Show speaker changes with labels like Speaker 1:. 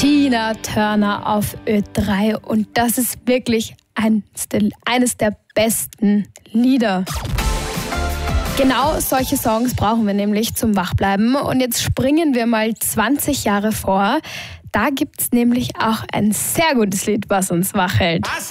Speaker 1: Tina Turner auf Ö3 und das ist wirklich eines der besten Lieder. Genau solche Songs brauchen wir nämlich zum Wachbleiben und jetzt springen wir mal 20 Jahre vor. Da gibt's nämlich auch ein sehr gutes Lied, was uns wach hält.